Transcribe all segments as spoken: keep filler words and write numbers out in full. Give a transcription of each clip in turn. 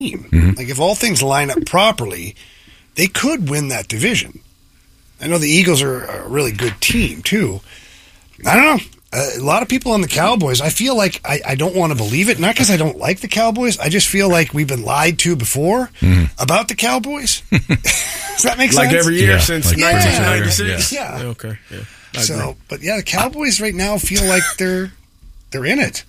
team. Mm-hmm. Like, if all things line up properly, they could win that division. I know the Eagles are a really good team, too. I don't know. Uh, a lot of people on the Cowboys, I feel like I, I don't want to believe it. Not because I don't like the Cowboys. I just feel like we've been lied to before mm-hmm. about the Cowboys. Does that make like sense? Like every year yeah, since like nineteen ninety-six? Yeah. yeah. Okay. Yeah. So, but yeah, the Cowboys right now feel like they're they're in it.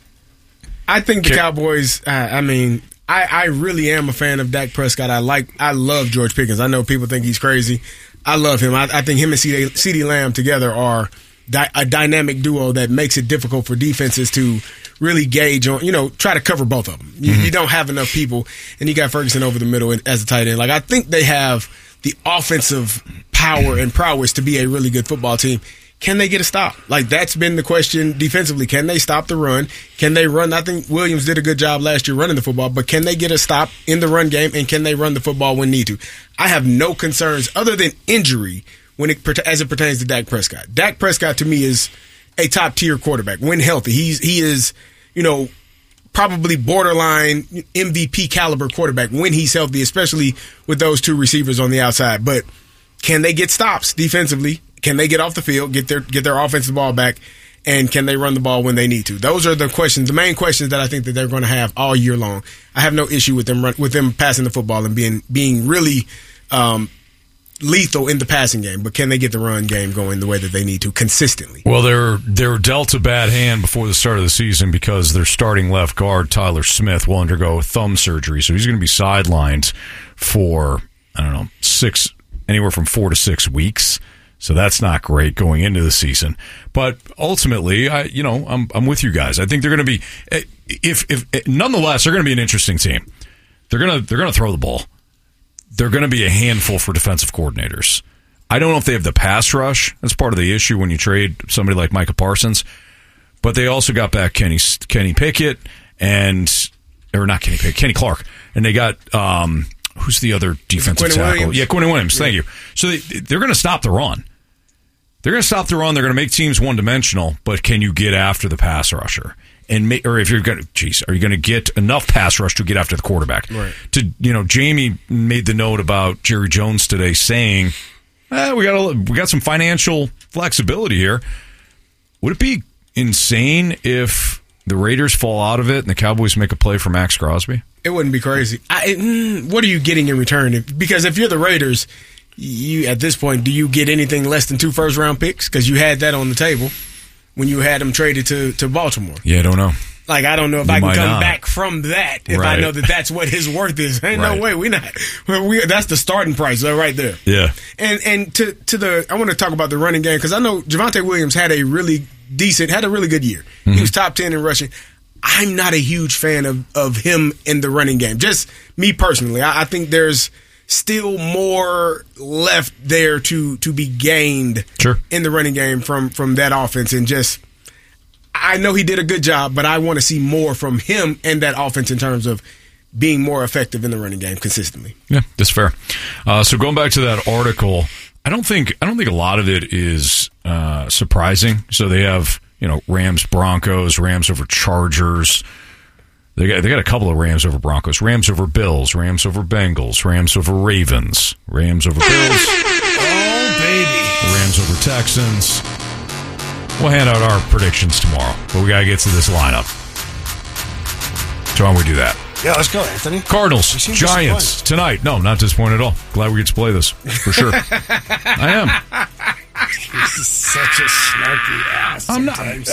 I think the Cowboys, uh, I mean, I, I really am a fan of Dak Prescott. I like, I love George Pickens. I know people think he's crazy. I love him. I, I think him and CeeDee Lamb together are Di- a dynamic duo that makes it difficult for defenses to really gauge on, you know, try to cover both of them. You, mm-hmm. you don't have enough people, and you got Ferguson over the middle as a tight end. Like, I think they have the offensive power and prowess to be a really good football team. Can they get a stop? Like, that's been the question defensively. Can they stop the run? Can they run? I think Williams did a good job last year running the football, but can they get a stop in the run game, and can they run the football when need to? I have no concerns other than injury when it as it pertains to Dak Prescott. Dak Prescott, to me, is a top-tier quarterback. When healthy, he's he is, you know, probably borderline M V P caliber quarterback when he's healthy, especially with those two receivers on the outside. But can they get stops defensively? Can they get off the field, get their get their offensive ball back, and can they run the ball when they need to? Those are the questions, the main questions that I think that they're going to have all year long. I have no issue with them run, with them passing the football and being being really um, lethal in the passing game, but can they get the run game going the way that they need to consistently? Well, they're they're dealt a bad hand before the start of the season because their starting left guard, Tyler Smith, will undergo thumb surgery, so he's going to be sidelined for, I don't know, six anywhere from four to six weeks. So that's not great going into the season. But ultimately, I you know, I'm I'm with you guys. I think they're going to be if if nonetheless they're going to be an interesting team. They're going to they're going to throw the ball. They're going to be a handful for defensive coordinators. I don't know if they have the pass rush. That's part of the issue when you trade somebody like Micah Parsons. But they also got back Kenny Kenny Pickett and or not Kenny Pickett, Kenny Clark, and they got um, who's the other defensive Quinnen tackle? Williams. Yeah, Quinnen Williams. Thank you. So they, they're going to stop the run. They're going to stop the run. They're going to make teams one dimensional. But can you get after the pass rusher? And make, or if you're going to, geez, are you going to get enough pass rush to get after the quarterback? Right. To you know, Jamie made the note about Jerry Jones today, saying, eh, "We got a, we got some financial flexibility here." Would it be insane if the Raiders fall out of it and the Cowboys make a play for Max Crosby? It wouldn't be crazy. I, mm, what are you getting in return? If, because if you're the Raiders, you at this point, do you get anything less than two first round picks? Because you had that on the table when you had him traded to, to Baltimore. Yeah, I don't know. Like, I don't know if You I can might come not. back from that if Right. I know that that's what his worth is. Ain't Right. no way. We not. We, that's the starting price uh, right there. Yeah. And and to to the, I want to talk about the running game because I know Javonte Williams had a really decent, had a really good year. Mm-hmm. He was top ten in rushing. I'm not a huge fan of, of him in the running game. Just me personally. I, I think there's still more left there to to be gained Sure. in the running game from from that offense. And just, I know he did a good job, but I want to see more from him and that offense in terms of being more effective in the running game consistently. Yeah, that's fair. Uh, so going back to that article, I don't think I don't think a lot of it is uh, surprising. So they have, you know, Rams, Broncos, Rams over Chargers. They got they got a couple of Rams over Broncos, Rams over Bills, Rams over Bengals, Rams over Ravens, Rams over Bills, Oh, baby. Rams over Texans. We'll hand out our predictions tomorrow, but we got to get to this lineup. So why don't we do that? Yeah, let's go, Anthony. Cardinals, You seem Giants tonight. No, not disappointed at all. Glad we get to play this for sure. I am. This is such a snarky ass. I'm not. sometimes.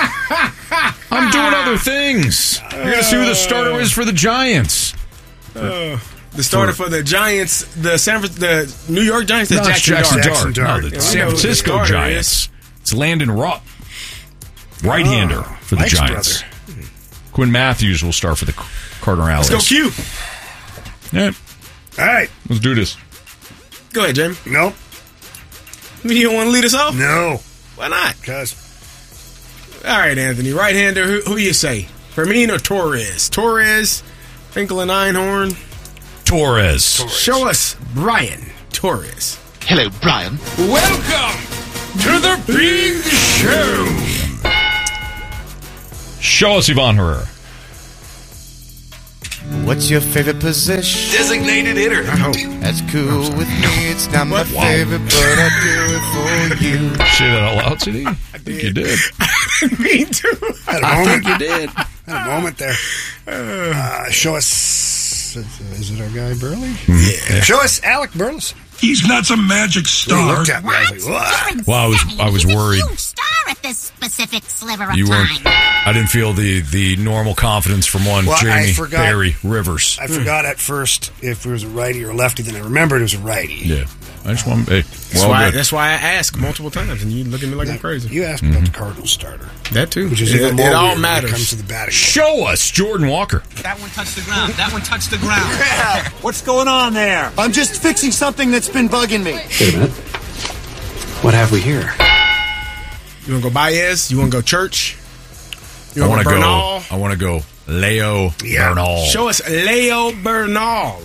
I'm doing other things. You're going to see who the starter is for the Giants. Uh, the starter for, for the Giants, the San the New York Giants, is No, it's Jackson, Jackson Dart. Dart. Jackson Dart. No, the Yeah, San I know who the Francisco starter Giants. It's Landon Rupp, right-hander Oh, for the Mike's Giants. brother. Quinn Matthews will start for the Cardinals. Let's go, Q. Yeah, All right. let's do this. Go ahead, Jamie. Nope. You don't want to lead us off? No. Why not? Because All right, Anthony. Right-hander, who, who you say? Firmino or Torres? Torres, Finkel and Einhorn. Torres. Show us Brian Torres. Hello, Brian. Welcome to the big show. Show us Ivan Herrera. What's your favorite position? Designated hitter. I hope. That's cool with me. It's not my Wow. favorite, but I do it for you. Say that out loud, C D? I think you did. Me too. Had a I moment. think you did. Had a moment there. Uh, show us. Is it our guy Burley? Yeah. Show us Alec Burleson. He's not some magic He star. looked at me. I was like, what? Well, I was I was He's worried. a huge star at this specific sliver of You time. weren't. I didn't feel the, the normal confidence from one Well, I Jamie forgot- Barry Rivers. I forgot at first if it was a righty or a lefty. Then I remembered it was a righty. Yeah, I just want. Hey, That's, well, why, good. that's why I ask multiple times, and you look at me like I'm crazy. You asked me about the Cardinals starter, That too. which is it, even more it all weird when matters. it comes to the batting. Show us Jordan Walker. That one touched the ground. That one touched the ground. What's going on there? I'm just fixing something that's been bugging me. Wait a minute. What have we here? You want to go Baez? You want to go Church? You I want want to to go go. Bernal? I want to go Leo Yeah. Bernal. Show us Leo Bernal.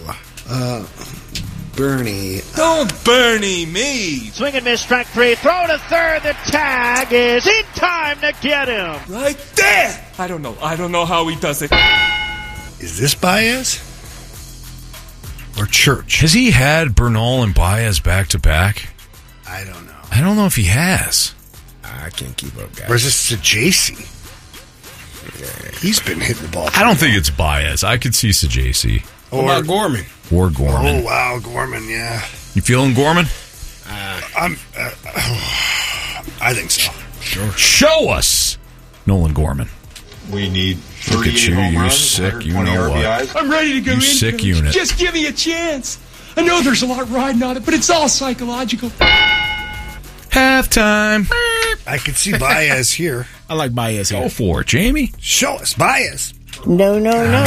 Bernie. Don't Bernie me. Swing and miss, strike three. Throw to third. The tag is in time to get him. Right there. I don't know. I don't know how he does it. Is this Baez or Church? Has he had Bernal and Baez back to back? I don't know. I don't know if he has. I can't keep up, guys. Or is this Sajasi? He's been hitting the ball. I don't think it's Baez. I could see Sajasi What about Gorman? or Oh Gorman. wow, Gorman. Yeah, You feeling Gorman? I'm. Uh, I think so. Show us Nolan Gorman. We need Look at you, you sick. You know what? I'm ready to go You in. sick Coach. unit. Just give me a chance. I know there's a lot riding on it, but it's all psychological. Halftime. I could see Baez here. I like Baez here. Go for it, Jamie. Show us Baez. No, no, no.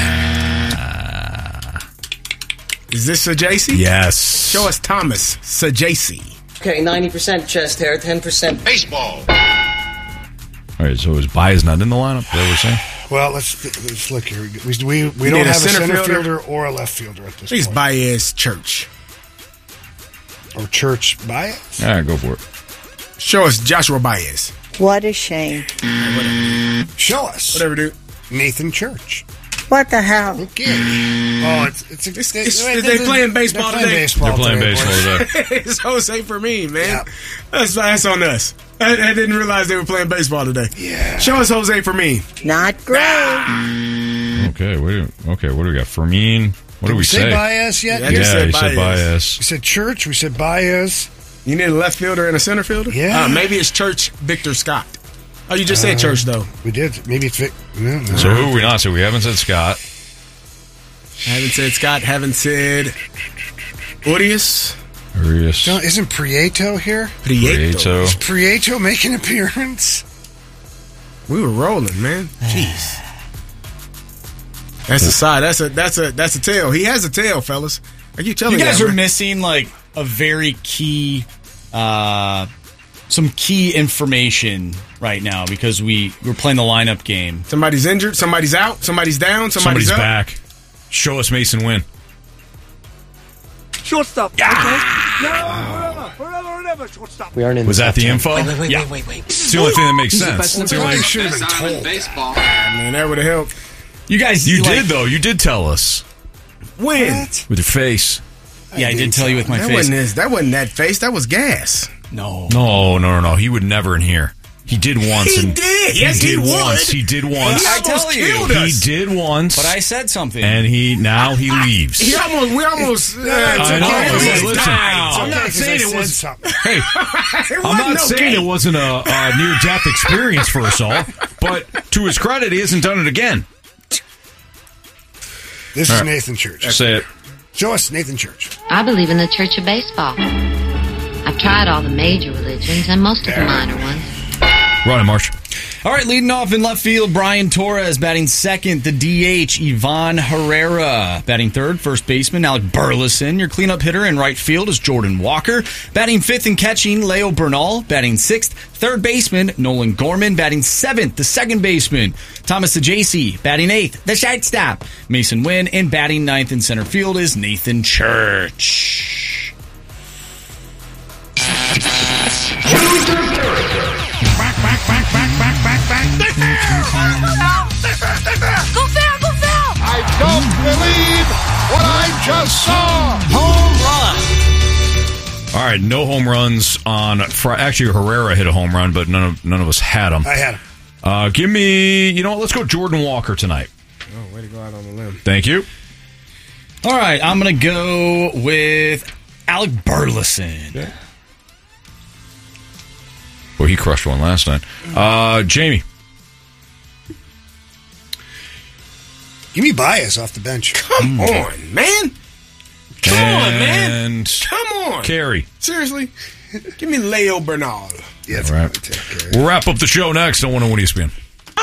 Is this Sajasi? Yes. Show us Thomas Sajasi. Okay, ninety percent chest hair, ten percent Baseball. All right, so is Baez not in the lineup? Is that what we're saying? Well, let's let's look here. We we, we You don't need a have a center center fielder? fielder or a left fielder at this He's point. Baez Church. Or Church Baez. All right, go for it. Show us Joshua Baez. What a shame. Show us Whatever, dude. Nathan Church. What the hell? Okay. Oh, it's it's, a, It's- they, it's- they- they they- playing baseball they're playing today. Baseball They're playing today, baseball boys. today. It's Jose for me, man. Yeah. That's that's on us. I, I didn't realize they were playing baseball today. Yeah. Show us Jose for me. Not great. Okay, what do, okay, what do we got? Fermin. What do we say say? Baez yet? Yeah, Yeah, You said you said Baez. Baez. We said Church. We said Baez. You need a left fielder and a center fielder? Yeah. Uh, maybe it's Church Victor Scott. Oh, you just said Church, though. We did. Maybe it's Vic. No, no. So who are we not? So we haven't said Scott. Haven't said Scott. Haven't said Urias. Urias. No, isn't Prieto here? Prieto. Prieto. Is Prieto make an appearance? We were rolling, man. Jeez. That's a side. That's a that's a that's a tail. He has a tail, fellas. I keep telling You you, guys that, are man. missing like a very key, uh, some key information right now because we we're playing the lineup game. Somebody's injured. Somebody's out. Somebody's down. Somebody's, Somebody's up. back. Show us Mason Wynn. Shortstop. We aren't in Was the that top the ten. info? Wait, wait, wait, Yeah. wait, wait, wait. It's the only thing that makes He's the sense. best in It's the the only- Probably should have been Best arm in told. baseball. I mean, that would have helped. You guys, You like- did though. You did tell us When? with your face. Yeah, I, did tell you with my That face. wasn't his. That wasn't that face. That was gas. No, No, no, no, no. He would never in here. He did once. He and did. He Yes, he did would. once. He did once. He I almost tell you. killed He us. did once. but I said something. and he now he leaves. He almost. We almost. Uh, I know. took his Listen, head. listen. Died. I'm not Okay, 'cause I saying it said was- something. Hey, It I'm wasn't not saying okay. it wasn't a, a near-death experience for us all, but to his credit, he hasn't done it again. This All is right. Nathan Church. Say it. Show us Nathan Church. I believe in the Church of Baseball. I've tried all the major religions and most of the minor ones. Ryan Marsh. All right, leading off in left field, Brian Torres. Batting second, the D H, Ivan Herrera. Batting third, first baseman, Alec Burleson. Your cleanup hitter in right field is Jordan Walker. Batting fifth and catching, Leo Bernal. Batting sixth, third baseman, Nolan Gorman. Batting seventh, the second baseman, Thomas Sajasi. Batting eighth, the shortstop, Mason Wynn. And batting ninth in center field is Nathan Church. Go foul, go foul! I told don't believe what I just saw. Home run. All right, no home runs on Friday. Actually, Herrera hit a home run, but none of none of us had him. I had him. Uh, give me, you know what? Let's go Jordan Walker tonight. Oh, way to go out on the limb. Thank you. All right, I'm going to go with Alec Burleson. Okay. Well, he crushed one last night. Uh, Jamie. Give me Baez off the bench. Come on, man. Come and on, man. Come on. Carey. Seriously? Give me Leo Bernal. Yeah, all right. We'll wrap up the show next on one oh one E S P N.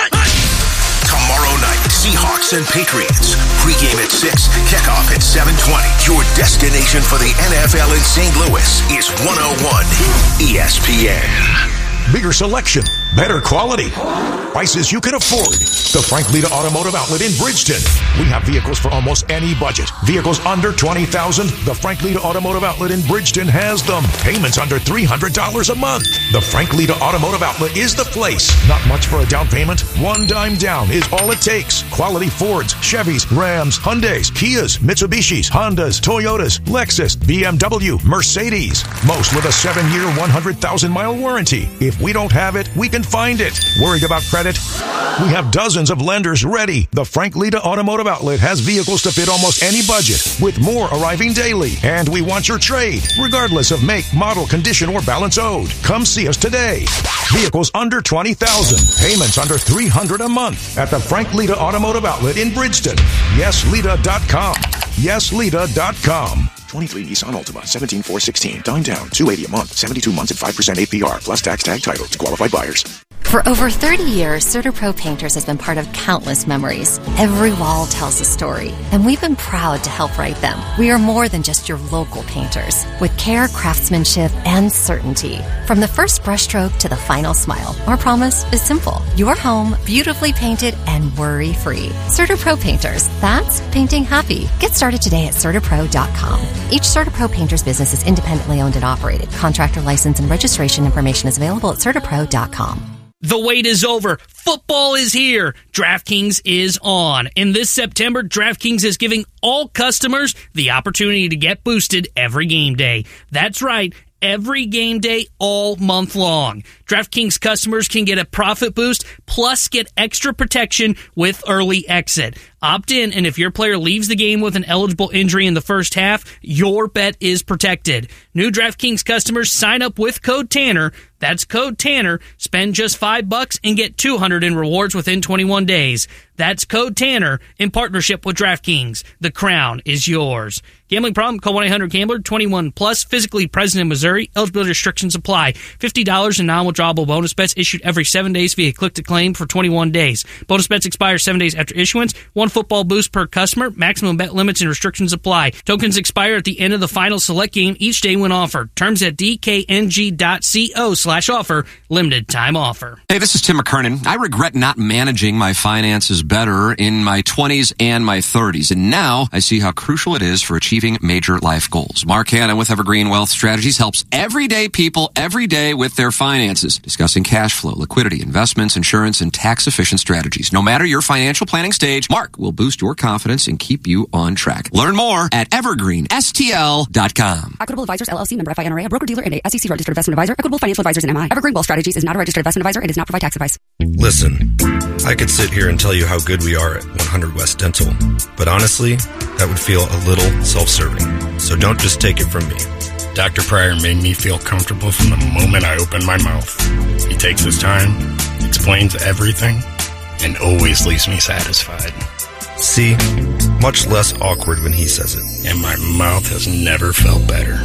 Tomorrow night, Seahawks and Patriots. Pre-game at six, kickoff at seven twenty. Your destination for the N F L in Saint Louis is one oh one E S P N. Bigger selection, better quality, prices you can afford. The Frank Lita Automotive Outlet in Bridgeton. We have vehicles for almost any budget. Vehicles under twenty thousand dollars. The Frank Lita Automotive Outlet in Bridgeton has them. Payments under three hundred dollars a month. The Frank Lita Automotive Outlet is the place. Not much for a down payment. One dime down is all it takes. Quality Fords, Chevys, Rams, Hyundais, Kias, Mitsubishis, Hondas, Toyotas, Lexus, B M W, Mercedes. Most with a seven-year, one hundred thousand mile warranty. If we don't have it, we can find it. Worried about credit? We have dozens of lenders ready. The Frank Lita Automotive Outlet has vehicles to fit almost any budget, with more arriving daily. And we want your trade, regardless of make, model, condition, or balance owed. Come see us today. Vehicles under twenty thousand dollars. Payments under three hundred dollars a month at the Frank Lita Automotive Outlet in Bridgeton. yes lita dot com. yes lita dot com. twenty-three Nissan Altima, seventeen four sixteen. Dime down, two hundred eighty dollars a month, seventy-two months at five percent A P R, plus tax tag title to qualified buyers. For over thirty years, CertaPro Painters has been part of countless memories. Every wall tells a story, and we've been proud to help write them. We are more than just your local painters, with care, craftsmanship, and certainty. From the first brushstroke to the final smile, our promise is simple. Your home, beautifully painted and worry-free. CertaPro Painters, that's painting happy. Get started today at Certapro dot com. Each CertaPro Painters business is independently owned and operated. Contractor license and registration information is available at Certapro dot com. The wait is over. Football is here. DraftKings is on. And this September, DraftKings is giving all customers the opportunity to get boosted every game day. That's right. Every game day all month long. DraftKings customers can get a profit boost plus get extra protection with early exit. Opt in, and if your player leaves the game with an eligible injury in the first half, your bet is protected. New DraftKings customers sign up with code Tanner. That's code Tanner. Spend just five bucks and get two hundred in rewards within twenty-one days. That's code Tanner in partnership with DraftKings. The crown is yours. Gambling problem? Call one eight hundred gambler. twenty-one plus. Physically present in Missouri. Eligibility restrictions apply. fifty dollars in non-withdrawable bonus bets issued every seven days via click-to-claim for twenty-one days. Bonus bets expire seven days after issuance. One football boost per customer. Maximum bet limits and restrictions apply. Tokens expire at the end of the final select game each day when offered. Terms at d k n g dot co slash offer. Limited time offer. Hey, this is Tim McKernan. I regret not managing my finances better in my twenties and my thirties, and now I see how crucial it is for achieving major life goals. Mark Hanna with Evergreen Wealth Strategies helps everyday people every day with their finances, discussing cash flow, liquidity, investments, insurance, and tax-efficient strategies. No matter your financial planning stage, Mark will boost your confidence and keep you on track. Learn more at evergreen s t l dot com. Equitable Advisors, L L C, member F I N R A, a broker-dealer and a S E C registered investment advisor. Equitable Financial Advisors and M I. Evergreen Wealth Strategies is not a registered investment advisor and does not provide tax advice. Listen, I could sit here and tell you how good we are at one hundred West Dental, but honestly, that would feel a little self-serving. So don't just take it from me. Doctor Pryor made me feel comfortable from the moment I opened my mouth. He takes his time, explains everything, and always leaves me satisfied. See? Much less awkward when he says it. And my mouth has never felt better.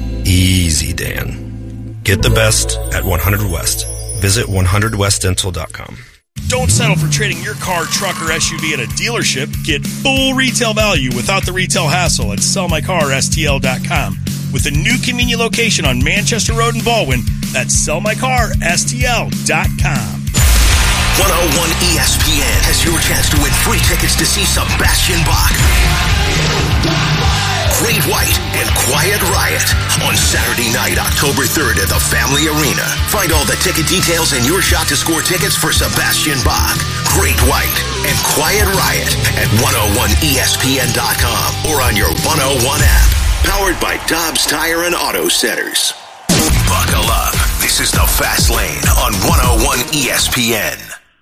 Easy, Dan. Get the best at one hundred West. Visit one hundred west dental dot com. Don't settle for trading your car, truck, or S U V at a dealership. Get full retail value without the retail hassle at sell my car s t l dot com. With a new convenient location on Manchester Road in Baldwin, that's sell my car s t l dot com. one oh one E S P N has your chance to win free tickets to see Sebastian Bach, Great White, and Quiet Riot on Saturday night, October third at the Family Arena. Find all the ticket details and your shot to score tickets for Sebastian Bach, Great White, and Quiet Riot at one oh one E S P N dot com or on your one oh one app. Powered by Dobbs Tire and Auto Centers. Buckle up. This is the Fast Lane on one oh one E S P N.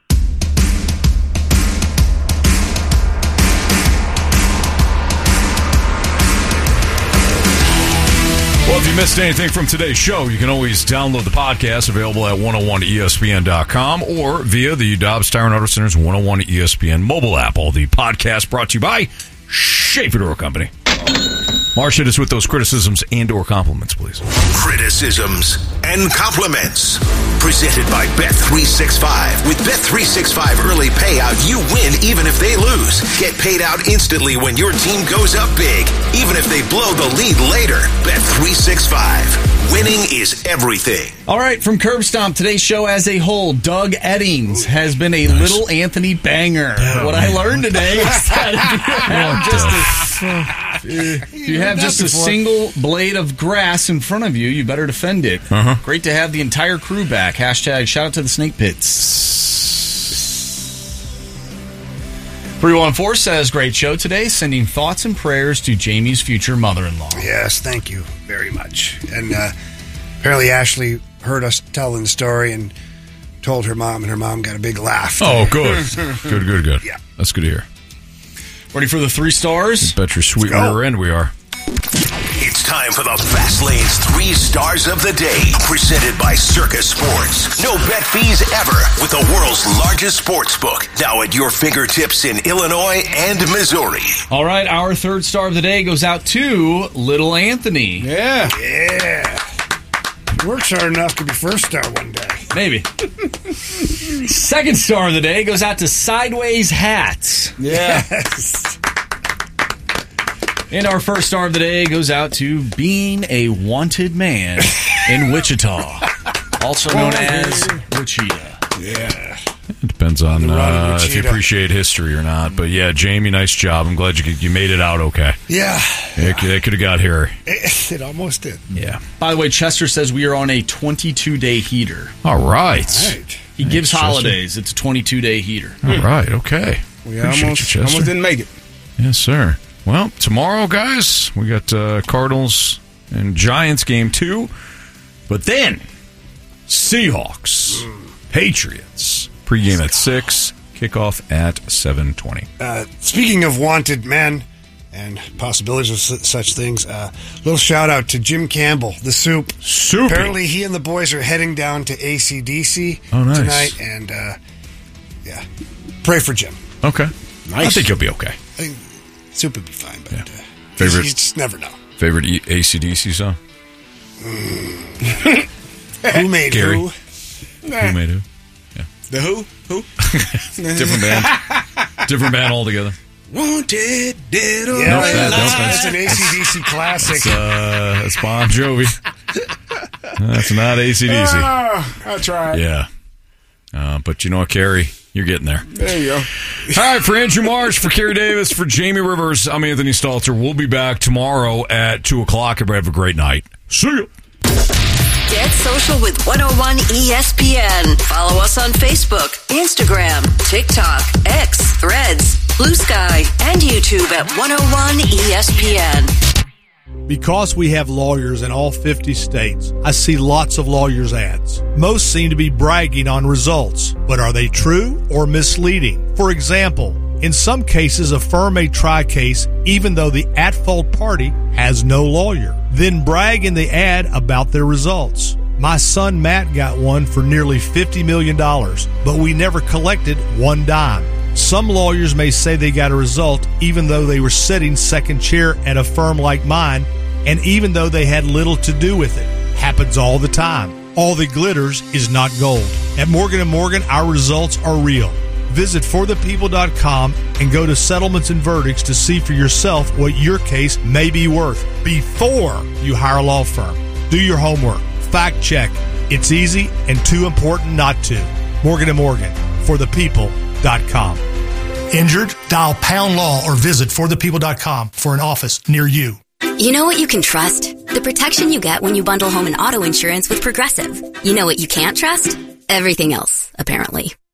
Well, if you missed anything from today's show, you can always download the podcast available at one oh one E S P N dot com or via the Dobbs Tire and Auto Centers one oh one E S P N mobile app. All the podcast brought to you by Schaefer Door Company. Marsh, hit us with those criticisms and or compliments, please. Criticisms and compliments. Presented by Bet three sixty-five. With Bet three sixty-five early payout, you win even if they lose. Get paid out instantly when your team goes up big, even if they blow the lead later. Bet three sixty-five. Winning is everything. All right, from Curb Stomp, today's show as a whole, Doug Eddings has been a nice. Little Anthony banger. Oh, what man. I learned today is that if you have just a, if you have just a single blade of grass in front of you, you better defend it. Uh-huh. Great to have the entire crew back. Hashtag shout out to the Snake Pits. three one four says, great show today, sending thoughts and prayers to Jamie's future mother-in-law. Yes, thank you very much. And uh, apparently Ashley heard us telling the story and told her mom, and her mom got a big laugh. Oh, good. good, good, good. Yeah. That's good to hear. Ready for the three stars? You bet your sweet rear end we are. It's time for the Fast Lane's Three Stars of the Day, presented by Circus Sports. No bet fees ever with the world's largest sports book, now at your fingertips in Illinois and Missouri. All right, our third star of the day goes out to Little Anthony. Yeah. Yeah. He works hard enough to be first star one day. Maybe. Second star of the day goes out to Sideways Hats. Yeah. Yes. And our first star of the day goes out to being a wanted man in Wichita, also known as Wichita. Yeah. It depends on uh, if you appreciate history or not. But yeah, Jamie, nice job. I'm glad you you made it out okay. Yeah. It, it could have got hairy. It, it almost did. Yeah. By the way, Chester says we are on a twenty-two day heater. All right. All right. He gives Chester. Holidays. It's a twenty-two day heater. All right. Okay. We almost, almost didn't make it. Yes, sir. Well, tomorrow, guys, we got uh, Cardinals and Giants game two. But then, Seahawks, mm. Patriots. Pregame at six, kickoff at seven twenty. Uh, speaking of wanted men and possibilities of su- such things, a uh, little shout out to Jim Campbell, the Soup. Soup. Apparently, he and the boys are heading down to A C D C oh, nice. tonight, and uh, yeah, pray for Jim. Okay, nice. I think he'll be okay. I think Soup would be fine, but yeah. uh, favorite, you just never know. Favorite e- A C D C song? Mm. Who made Gary. who? Nah. Who made who? Yeah. The who? Who? Different band. Different band altogether. Wanted, dead or yeah, nope, that, that, that's, nope, that's an A C D C classic. That's, uh, that's Bon Jovi. That's not A C D C. Oh, I tried. Yeah. Uh, but you know what, Carrie? You're getting there. There you go. All right, for Andrew Marsh, for Kerry Davis, for Jamie Rivers, I'm Anthony Stalter. We'll be back tomorrow at two o'clock. Everybody have a great night. See you. Get social with one oh one E S P N. Follow us on Facebook, Instagram, TikTok, X, Threads, Blue Sky, and YouTube at one oh one E S P N. Because we have lawyers in all fifty states, I see lots of lawyers' ads. Most seem to be bragging on results, but are they true or misleading? For example, in some cases, a firm may try a case even though the at-fault party has no lawyer, then brag in the ad about their results. My son Matt got one for nearly fifty million dollars, but we never collected one dime. Some lawyers may say they got a result even though they were sitting second chair at a firm like mine, and even though they had little to do with it. Happens all the time. All that glitters is not gold. At Morgan and Morgan, our results are real. Visit for the people dot com and go to Settlements and Verdicts to see for yourself what your case may be worth before you hire a law firm. Do your homework. Fact check. It's easy and too important not to. Morgan and Morgan, for the people dot com. Injured? Dial Pound Law or visit for the people dot com for an office near you. You know what you can trust? The protection you get when you bundle home and auto insurance with Progressive. You know what you can't trust? Everything else, apparently.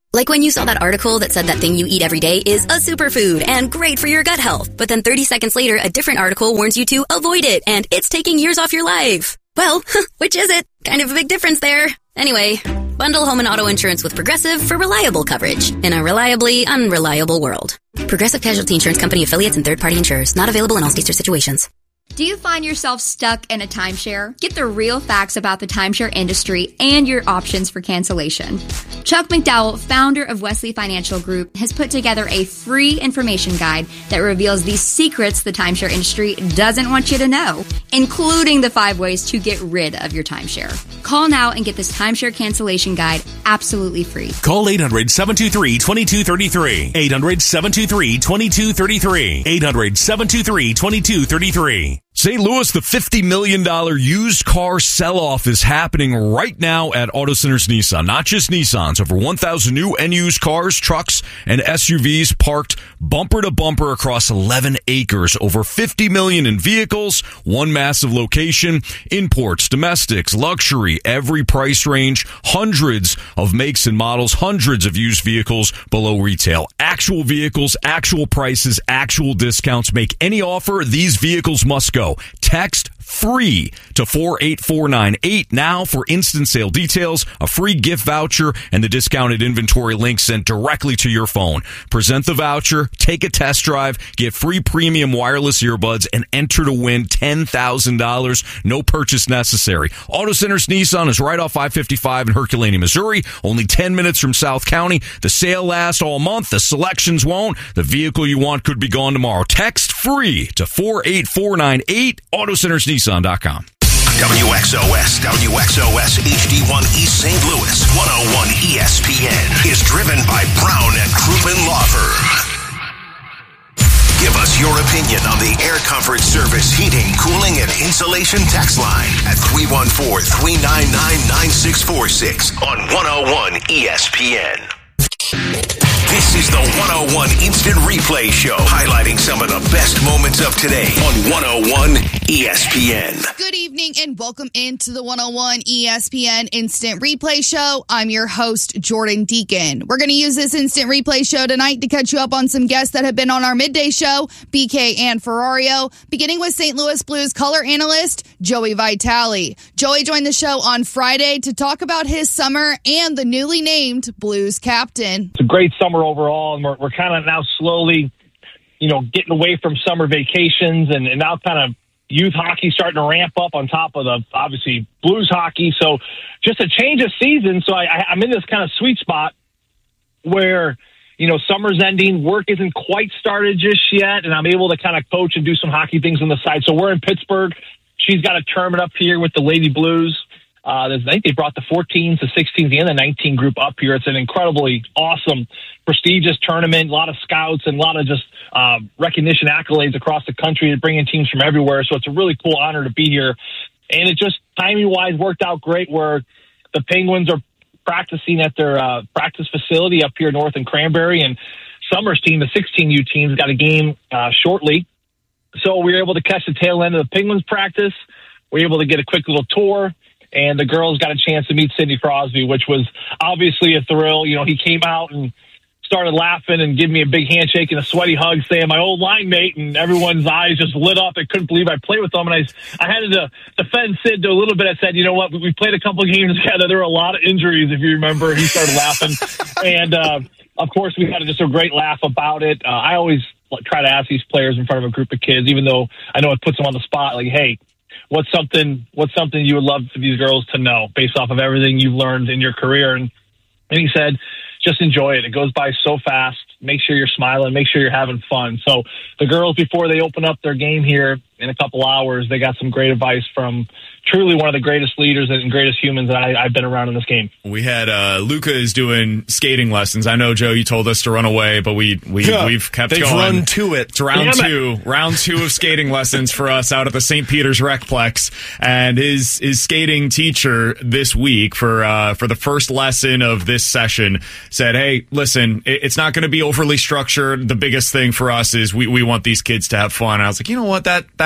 Like when you saw that article that said that thing you eat every day is a superfood and great for your gut health. But then thirty seconds later, a different article warns you to avoid it and it's taking years off your life. Well, which is it? Kind of a big difference there. Anyway, bundle home and auto insurance with Progressive for reliable coverage in a reliably unreliable world. Progressive Casualty Insurance Company affiliates and third-party insurers. Not available in all states or situations. Do you find yourself stuck in a timeshare? Get the real facts about the timeshare industry and your options for cancellation. Chuck McDowell, founder of Wesley Financial Group, has put together a free information guide that reveals the secrets the timeshare industry doesn't want you to know, including the five ways to get rid of your timeshare. Call now and get this timeshare cancellation guide absolutely free. Call eight hundred, seven two three, two two three three. eight hundred, seven two three, two two three three. eight hundred, seven two three, two two three three. Saint Louis, the fifty million dollars used car sell-off is happening right now at Auto Centers Nissan. Not just Nissans. Over one thousand new and used cars, trucks, and S U Vs parked bumper to bumper across eleven acres. Over fifty million dollars in vehicles, one massive location, imports, domestics, luxury, every price range, hundreds of makes and models, hundreds of used vehicles below retail. Actual vehicles, actual prices, actual discounts. Make any offer, these vehicles must go. Text free to four eight four nine eight now for instant sale details, a free gift voucher, and the discounted inventory link sent directly to your phone. Present the voucher, take a test drive, get free premium wireless earbuds, and enter to win ten thousand dollars. No purchase necessary. Auto Centers Nissan is right off I fifty-five in Herculaneum, Missouri. Only ten minutes from South County. The sale lasts all month. The selections won't. The vehicle you want could be gone tomorrow. Text free to four eight four nine eight. Auto Centers Nissan dot com. W X O S, W X O S H D one East Saint Louis, one oh one E S P N is driven by Brown and Crouppen Law Firm. Give us your opinion on the Air Comfort Service heating, cooling, and insulation text line at three one four, three nine nine, nine six four six on one oh one E S P N. This is the one oh one Instant Replay Show, highlighting some of the best moments of today on one oh one E S P N. Good evening and welcome into the one oh one E S P N Instant Replay Show. I'm your host, Jordan Deacon. We're going to use this Instant Replay Show tonight to catch you up on some guests that have been on our midday show, B K and Ferrario, beginning with Saint Louis Blues color analyst, Joey Vitale. Joey joined the show on Friday to talk about his summer and the newly named Blues captain. It's a great summer overall, and we're, we're kind of now slowly, you know, getting away from summer vacations and, and now kind of youth hockey starting to ramp up on top of the, obviously, Blues hockey. So just a change of season. So I, I, I'm in this kind of sweet spot where, you know, summer's ending, work isn't quite started just yet, and I'm able to kind of coach and do some hockey things on the side. So we're in Pittsburgh. She's got a tournament up here with the Lady Blues. Uh, I think they brought the fourteens, the sixteens, and the nineteen group up here. It's an incredibly awesome, prestigious tournament. A lot of scouts and a lot of just uh, recognition accolades across the country. They're bringing teams from everywhere. So it's a really cool honor to be here. And it just, timing-wise, worked out great where the Penguins are practicing at their uh, practice facility up here north in Cranberry. And Summer's team, the sixteen U team, has got a game uh, shortly. So we were able to catch the tail end of the Penguins practice. We were able to get a quick little tour. And the girls got a chance to meet Sidney Crosby, which was obviously a thrill. You know, he came out and started laughing and giving me a big handshake and a sweaty hug saying, my old line mate, and everyone's eyes just lit up. They couldn't believe I played with them. And I, I had to defend Sid to a little bit. I said, you know what, we played a couple of games together. There were a lot of injuries, if you remember. He started laughing. and, uh, of course, we had just a great laugh about it. Uh, I always try to ask these players in front of a group of kids, even though I know it puts them on the spot, like, hey, What's something? What's something you would love for these girls to know based off of everything you've learned in your career? And, and he said, just enjoy it. It goes by so fast. Make sure you're smiling. Make sure you're having fun. So the girls, before they open up their game here in a couple hours, they got some great advice from truly one of the greatest leaders and greatest humans that I, I've been around in this game. We had uh, Luca is doing skating lessons. I know, Joe, you told us to run away, but we, we, yeah, we've kept they've going. They've run to it. It's round Damn two. It. Round two of skating lessons for us out at the Saint Peter's Recplex. And his his skating teacher this week for uh, for the first lesson of this session said, hey, listen, it, it's not going to be overly structured. The biggest thing for us is we, we want these kids to have fun. And I was like, you know what? That, that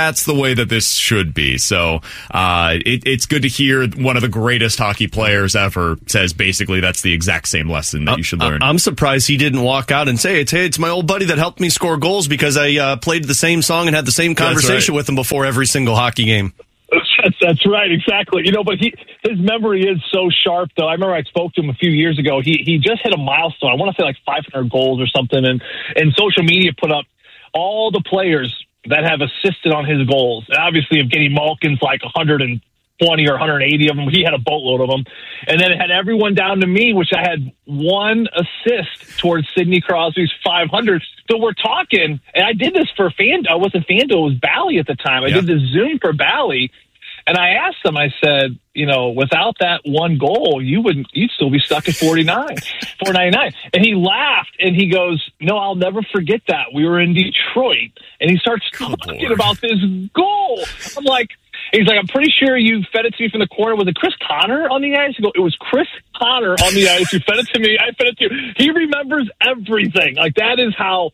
that's the way that this should be. So uh, it, it's good to hear one of the greatest hockey players ever says basically that's the exact same lesson that you should learn. I'm surprised he didn't walk out and say, it's, hey, it's my old buddy that helped me score goals because I uh, played the same song and had the same conversation right. with him before every single hockey game. That's, that's right, exactly. You know, but he his memory is so sharp, though. I remember I spoke to him a few years ago. He he just hit a milestone. I want to say like five hundred goals or something, and and social media put up all the players that have assisted on his goals. And obviously, Evgeny Malkin's like one hundred twenty or one hundred eighty of them. He had a boatload of them, and then it had everyone down to me, which I had one assist towards Sidney Crosby's five hundred. So we're talking, and I did this for Fan. I wasn't FanDuel, it was Bally at the time. I yeah. did the Zoom for Bally. And I asked him, I said, you know, without that one goal, you wouldn't, you'd still be stuck at forty-nine, four ninety-nine. And he laughed and he goes, no, I'll never forget that. We were in Detroit. And he starts Good talking Lord. about this goal. I'm like, he's like, I'm pretty sure you fed it to me from the corner. Was it Chris Connor on the ice? I go, it was Chris Connor on the ice who fed it to me. I fed it to you. He remembers everything. Like, that is how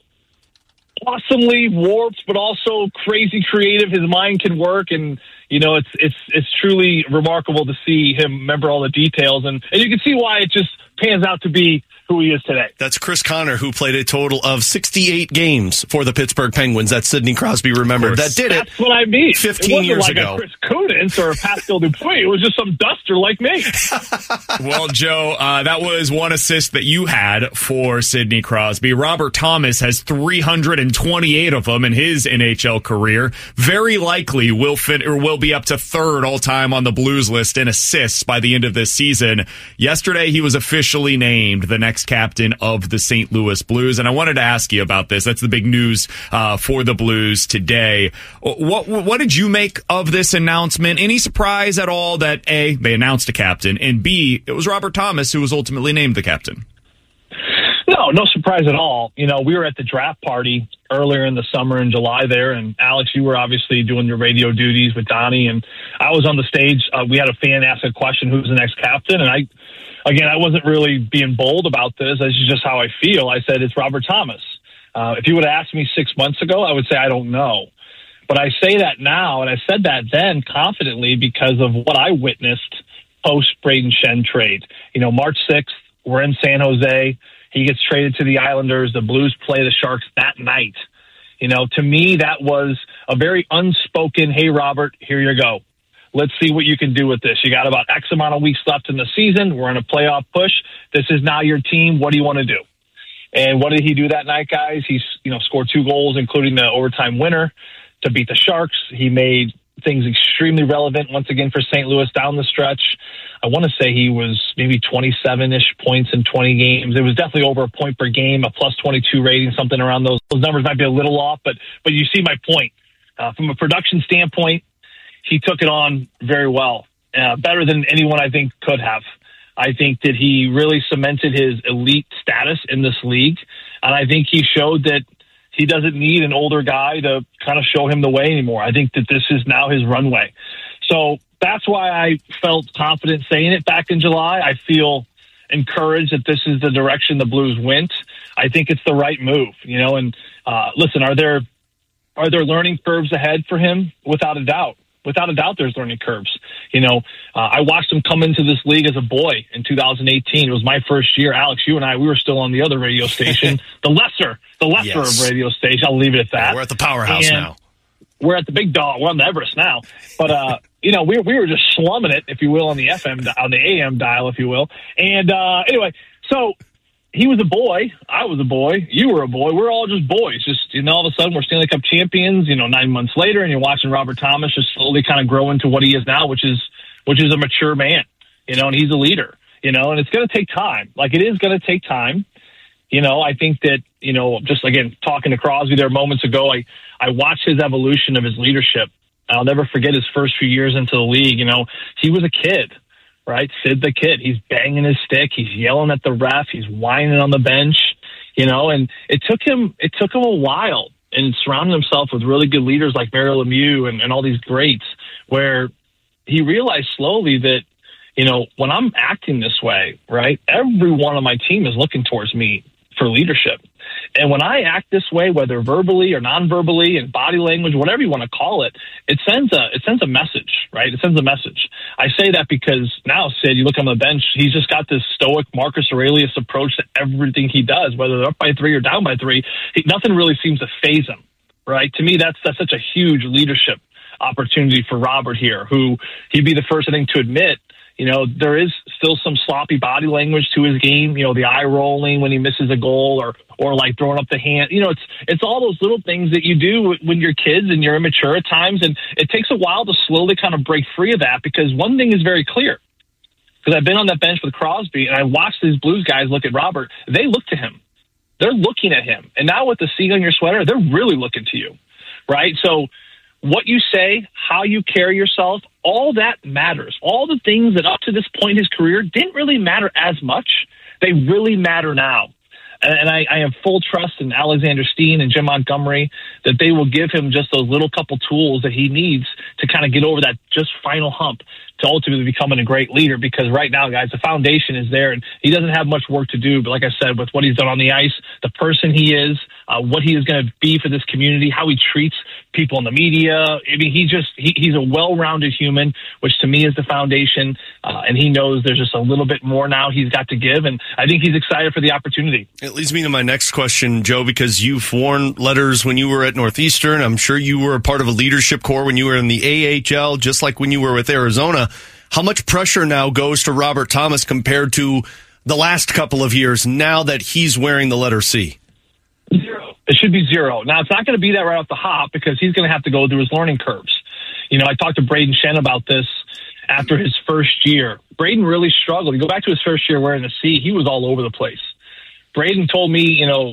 awesomely warped, but also crazy creative his mind can work. And, you know, it's it's it's truly remarkable to see him remember all the details, and, and you can see why it just pans out to be who he is today. That's Chris Connor, who played a total of sixty-eight games for the Pittsburgh Penguins. That's Sidney Crosby remembered. That did That's it. That's what I mean. fifteen it wasn't years like ago. A Chris Kunitz or a Pascal Dupuis. It was just some duster like me. Well, Joe, uh, that was one assist that you had for Sidney Crosby. Robert Thomas has three hundred twenty-eight of them in his N H L career. Very likely will fit or will be up to third all time on the Blues list in assists by the end of this season. Yesterday, he was officially named the next captain of the Saint Louis Blues, and I wanted to ask you about this. That's the big news uh, for the Blues today. What what did you make of this announcement? Any surprise at all that A, they announced a captain, and B, it was Robert Thomas who was ultimately named the captain? No, no surprise at all. You know, we were at the draft party earlier in the summer in July there, and Alex, you were obviously doing your radio duties with Donnie, and I was on the stage. Uh, we had a fan ask a question, who's the next captain? And I, again, I wasn't really being bold about this. This is just how I feel. I said, it's Robert Thomas. Uh, if you would have asked me six months ago, I would say, I don't know. But I say that now, and I said that then confidently because of what I witnessed post Braden Shen trade. You know, March sixth, we're in San Jose. He gets traded to the Islanders. The Blues play the Sharks that night. You know, to me, that was a very unspoken, hey, Robert, here you go. Let's see what you can do with this. You got about X amount of weeks left in the season. We're in a playoff push. This is now your team. What do you want to do? And what did he do that night, guys? He's, you know, scored two goals, including the overtime winner to beat the Sharks. He made things extremely relevant once again for Saint Louis down the stretch. I want to say he was maybe twenty-seven-ish points in twenty games. It was definitely over a point per game, a plus twenty-two rating, something around those. Those numbers might be a little off, but but you see my point. Uh, from a production standpoint, he took it on very well, uh, better than anyone I think could have. I think that he really cemented his elite status in this league, and I think he showed that he doesn't need an older guy to kind of show him the way anymore. I think that this is now his runway. So that's why I felt confident saying it back in July. I feel encouraged that this is the direction the Blues went. I think it's the right move, you know, and uh, listen, are there, are there learning curves ahead for him? Without a doubt. Without a doubt, there's learning curves. You know, uh, I watched him come into this league as a boy in two thousand eighteen. It was my first year. Alex, you and I, we were still on the other radio station, the lesser, the lesser yes. of radio station. I'll leave it at that. Yeah, we're at the powerhouse and now. We're at the big dog. We're on the Everest now. But, uh, you know, we, we were just slumming it, if you will, on the F M, on the A M dial, if you will. And uh, anyway, so he was a boy. I was a boy. You were a boy. We're all just boys. Just, you know, all of a sudden we're Stanley Cup champions, you know, nine months later, and you're watching Robert Thomas just slowly kind of grow into what he is now, which is, which is a mature man, you know, and he's a leader, you know, and it's going to take time. Like, it is going to take time. You know, I think that, you know, just again, talking to Crosby there moments ago, I, I watched his evolution of his leadership. I'll never forget his first few years into the league. You know, he was a kid. Right? Sid the kid. He's banging his stick. He's yelling at the ref. He's whining on the bench, you know, and it took him, it took him a while, and surrounding himself with really good leaders like Mario Lemieux and, and all these greats, where he realized slowly that, you know, when I'm acting this way, right, every one on my team is looking towards me for leadership. And when I act this way, whether verbally or non-verbally and body language, whatever you want to call it, it sends a it sends a message, right? It sends a message. I say that because now, Sid, you look on the bench, he's just got this stoic Marcus Aurelius approach to everything he does, whether they're up by three or down by three. He, nothing really seems to faze him, right? To me, that's that's such a huge leadership opportunity for Robert here, who he'd be the first, I think, to admit, you know, there is still some sloppy body language to his game, you know, the eye rolling when he misses a goal or or like throwing up the hand. You know, it's it's all those little things that you do when you're kids and you're immature at times. And it takes a while to slowly kind of break free of that, because one thing is very clear, because I've been on that bench with Crosby and I watched these Blues guys look at Robert. They look to him. They're looking at him. And now with the C on your sweater, they're really looking to you, right? So what you say, how you carry yourself, all that matters. All the things that up to this point in his career didn't really matter as much, they really matter now. And I, I have full trust in Alexander Steen and Jim Montgomery that they will give him just those little couple tools that he needs to kind of get over that just final hump to ultimately becoming a great leader. Because right now, guys, the foundation is there and he doesn't have much work to do. But like I said, with what he's done on the ice, the person he is, uh, what he is going to be for this community, how he treats people in the media. I mean, he just, he, he's a well-rounded human, which to me is the foundation. Uh, and he knows there's just a little bit more now he's got to give. And I think he's excited for the opportunity. It leads me to my next question, Joe, because you've worn letters when you were at Northeastern. I'm sure you were a part of a leadership corps when you were in the A H L, just like when you were with Arizona. How much pressure now goes to Robert Thomas compared to the last couple of years now that he's wearing the letter C? Zero. It should be zero. Now, it's not going to be that right off the hop because he's going to have to go through his learning curves. You know, I talked to Braden Shen about this after his first year. Braden really struggled. You go back to his first year wearing the C, he was all over the place. Braden told me, you know,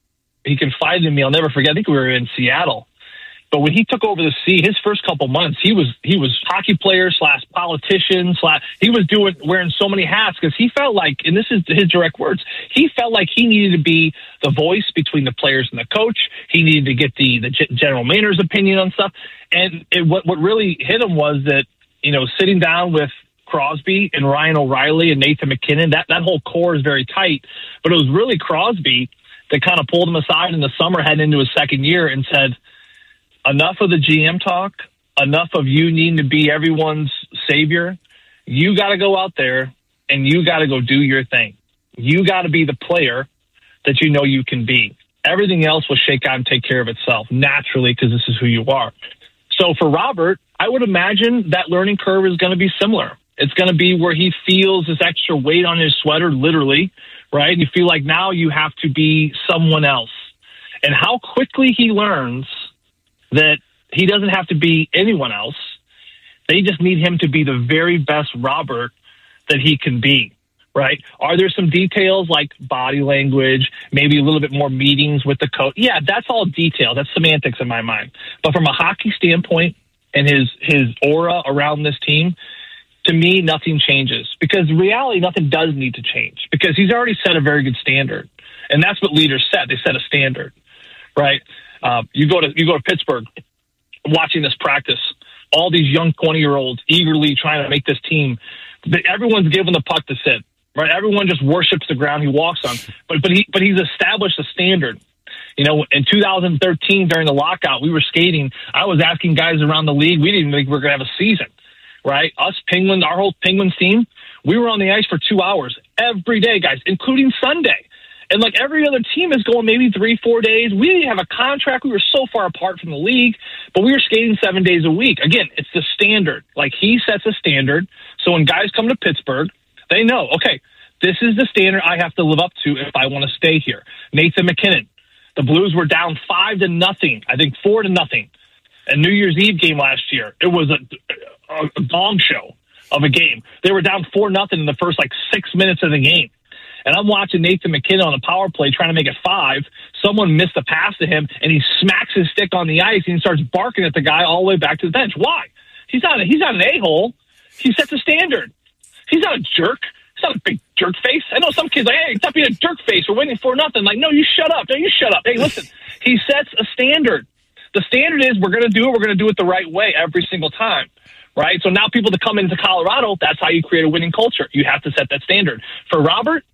he confided in me. I'll never forget. I think we were in Seattle. But when he took over the C, his first couple months, he was he was hockey player slash politician slash he was doing wearing so many hats because he felt like, and this is his direct words, he felt like he needed to be the voice between the players and the coach. He needed to get the the general manager's opinion on stuff. And it, what what really hit him was that, you know, sitting down with Crosby and Ryan O'Reilly and Nathan McKinnon, that that whole core is very tight. But it was really Crosby that kind of pulled him aside in the summer heading into his second year and said, enough of the G M talk, enough of you needing to be everyone's savior. You got to go out there and you got to go do your thing. You got to be the player that you know you can be. Everything else will shake out and take care of itself naturally because this is who you are. So for Robert, I would imagine that learning curve is going to be similar. It's going to be where he feels this extra weight on his sweater, literally, right? And you feel like now you have to be someone else. And how quickly he learns that he doesn't have to be anyone else. They just need him to be the very best Robert that he can be, right? Are there some details like body language, maybe a little bit more meetings with the coach? Yeah, that's all detail. That's semantics in my mind. But from a hockey standpoint and his, his aura around this team, to me, nothing changes. Because in reality, nothing does need to change because he's already set a very good standard. And that's what leaders set. They set a standard, right? Uh, you go to you go to Pittsburgh, watching this practice, all these young twenty-year-olds eagerly trying to make this team. Everyone's given the puck to sit, right? Everyone just worships the ground he walks on. But but he but he's established a standard. You know, in two thousand thirteen during the lockout, we were skating. I was asking guys around the league. We didn't think we were going to have a season, right? Us Penguins, our whole Penguins team, we were on the ice for two hours every day, guys, including Sunday. And like every other team is going maybe three, four days. We didn't have a contract. We were so far apart from the league, but we were skating seven days a week. Again, it's the standard. Like he sets a standard. So when guys come to Pittsburgh, they know, okay, this is the standard I have to live up to if I want to stay here. Nathan McKinnon, the Blues were down five to nothing. I think four to nothing. A New Year's Eve game last year. It was a, a, a gong show of a game. They were down four nothing in the first like six minutes of the game. And I'm watching Nathan McKinnon on a power play trying to make it five. Someone missed a pass to him, and he smacks his stick on the ice and he starts barking at the guy all the way back to the bench. Why? He's not a, he's not an a-hole. He sets a standard. He's not a jerk. He's not a big jerk face. I know some kids are like, hey, stop being a jerk face. We're winning for nothing. Like, no, you shut up. No, you shut up. Hey, listen. He sets a standard. The standard is we're going to do it. We're going to do it the right way every single time. Right? So now people that come into Colorado, that's how you create a winning culture. You have to set that standard. For Robert,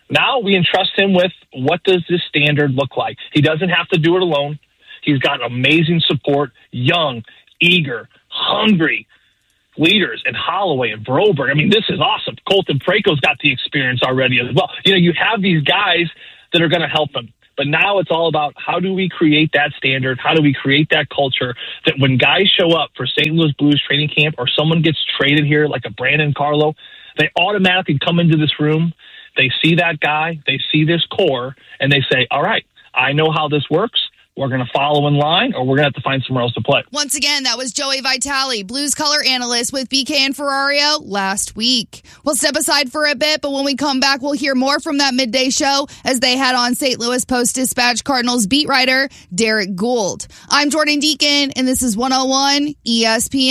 Now we entrust him with what does this standard look like? He doesn't have to do it alone. He's got amazing support, young, eager, hungry leaders in Holloway and Broberg. I mean, this is awesome. Colton Preiko's got the experience already as well. You know, you have these guys that are going to help him. But now it's all about how do we create that standard? How do we create that culture that when guys show up for Saint Louis Blues training camp or someone gets traded here like a Brandon Carlo, they automatically come into this room, they see that guy, they see this core, and they say, all right, I know how this works. We're going to follow in line, or we're going to have to find somewhere else to play. Once again, that was Joey Vitale, Blues color analyst with B K and Ferrario last week. We'll step aside for a bit, but when we come back, we'll hear more from that midday show as they had on Saint Louis Post-Dispatch Cardinals beat writer Derek Gould. I'm Jordan Deacon, and this is one oh one E S P N.